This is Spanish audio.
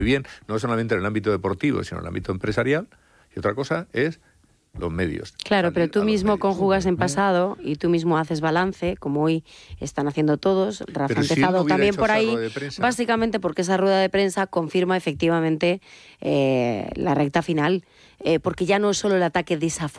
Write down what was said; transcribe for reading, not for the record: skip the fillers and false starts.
bien, no solamente en el ámbito deportivo, sino en el ámbito empresarial, y otra cosa es los medios. Claro, pero tú mismo conjugas en pasado y tú mismo haces balance, como hoy están haciendo todos. Rafa ha empezado también por ahí, básicamente porque esa rueda de prensa confirma efectivamente la recta final, porque ya no es solo el ataque de esa forma.